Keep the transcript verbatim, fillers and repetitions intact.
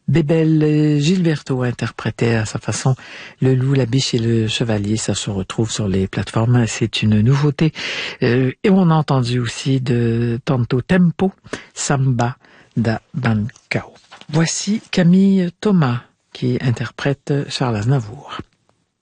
Bébel Gilberto interprétait à sa façon Le loup, la biche et le chevalier. Ça se retrouve sur les plateformes. C'est une nouveauté. Euh, et on a entendu aussi de Tanto Tempo, Samba da Bancao. Voici Camille Thomas qui interprète Charles Aznavour.